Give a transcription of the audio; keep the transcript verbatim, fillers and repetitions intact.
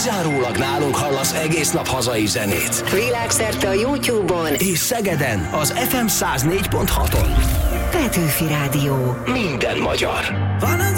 kizárólag nálunk hallasz egész nap hazai zenét. Világszerte a YouTube-on és Szegeden az ef em száz négy pont haton. Petőfi Rádió. Minden magyar.